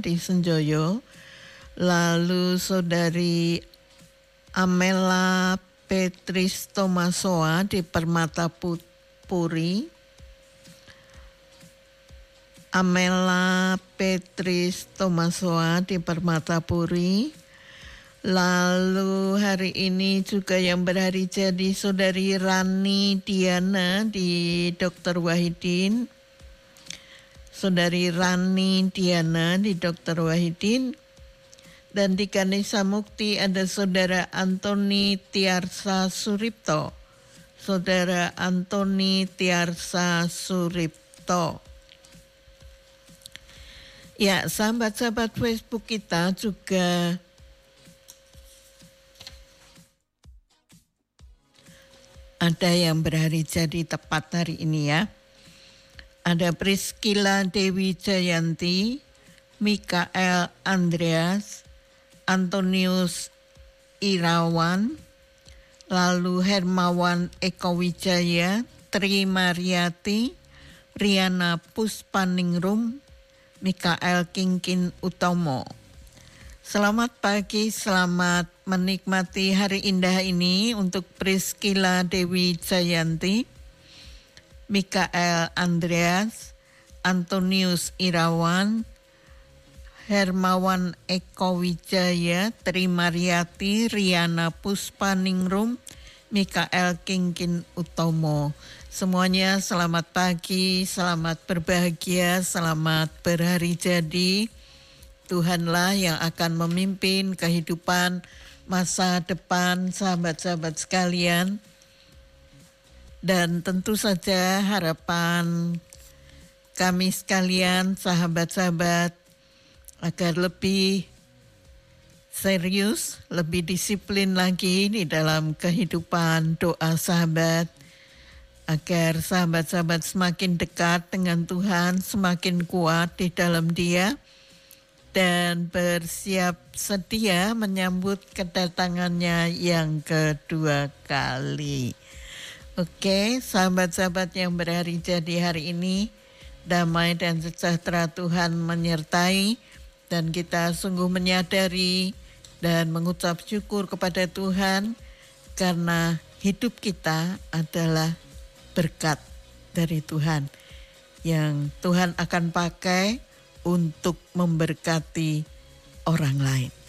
di Senjoyo. Lalu saudari Amela Petris Tomasoa di Permata Puri. Amela Petris Tomasoa di Permata Puri. Lalu hari ini juga yang berhari jadi saudari Rani Diana di Dr. Wahidin. Saudari Rani Diana di Dr. Wahidin. Dan di Ganesha Mukti ada saudara Antoni Tiarsa Suripto. Saudara Antoni Tiarsa Suripto. Ya, sahabat-sahabat Facebook kita juga ada yang berhari jadi tepat hari ini ya. Ada Priscilla Dewi Jayanti, Mikael Andreas, Antonius Irawan, lalu Hermawan Eko Wijaya, Tri Mariati, Riana Puspaningrum, Mikael Kingkin Utomo. Selamat pagi, selamat menikmati hari indah ini untuk Priscilla Dewi Jayanti, Mikael Andreas, Antonius Irawan, Hermawan Eko Wijaya, Tri Mariati, Riana Puspaningrum, Mikael Kingkin Utomo. Semuanya selamat pagi, selamat berbahagia, selamat berhari jadi. Tuhanlah yang akan memimpin kehidupan masa depan sahabat-sahabat sekalian. Dan tentu saja harapan kami sekalian, sahabat-sahabat, agar lebih serius, lebih disiplin lagi di dalam kehidupan doa sahabat, agar sahabat-sahabat semakin dekat dengan Tuhan, semakin kuat di dalam Dia, dan bersiap sedia menyambut kedatangannya yang kedua kali. Oke, sahabat-sahabat yang berhari jadi hari ini, damai dan sejahtera Tuhan menyertai, dan kita sungguh menyadari dan mengucap syukur kepada Tuhan karena hidup kita adalah berkat dari Tuhan yang Tuhan akan pakai untuk memberkati orang lain.